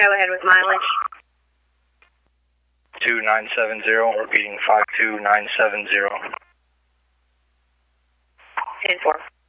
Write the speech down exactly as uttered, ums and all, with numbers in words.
Go ahead with mileage. two nine seven zero, repeating five two nine seven zero. ten four.